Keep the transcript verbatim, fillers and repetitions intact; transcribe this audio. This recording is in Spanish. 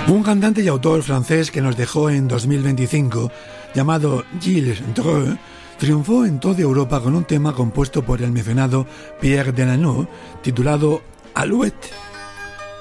Un cantante y autor francés que nos dejó en dos mil veinticinco, llamado Gilles Dreux, triunfó en toda Europa con un tema compuesto por el mencionado Pierre Denanot, titulado Alouette.